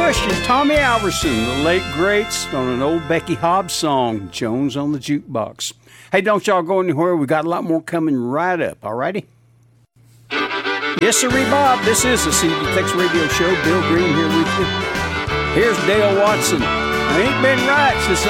Bush and Tommy Alverson, the late greats, on an old Becky Hobbs song, Jones on the Jukebox. Hey, don't y'all go anywhere. We got a lot more coming right up, all righty? Yes, sir, Bob. This is the CD Tex Radio Show. Bill Green here with you. Here's Dale Watson. I ain't been right since